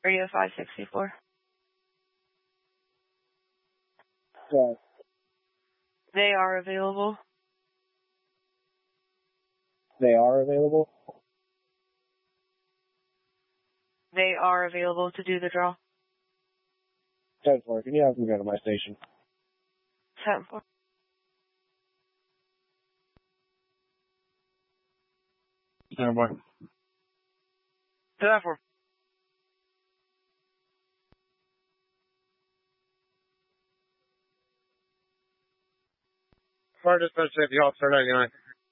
Radio 564. Yes. They are available. They are available? They are available to do the draw. 10-4, can you have them go to my station? 10-4. Stand by. 10-4. Fire dispatch safety officer 99.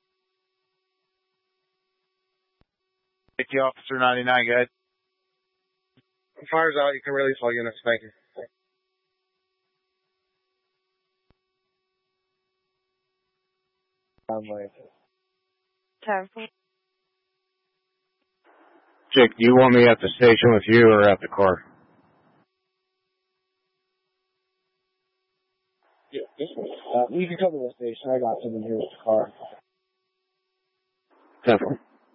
Safety officer 99, go ahead. Fire's out, you can release all units, thank you. I'm like, 10-4. Jake, do you want me at the station with you or at the car? you can come to the station. I got someone here with the car. 10-4.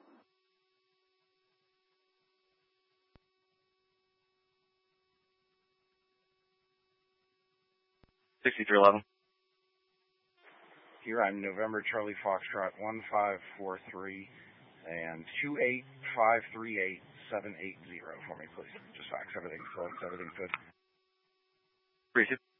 Here I'm November Charlie Foxtrot 1543 and 28538-780 for me, please. Just fax everything, so everything's good. 3-2.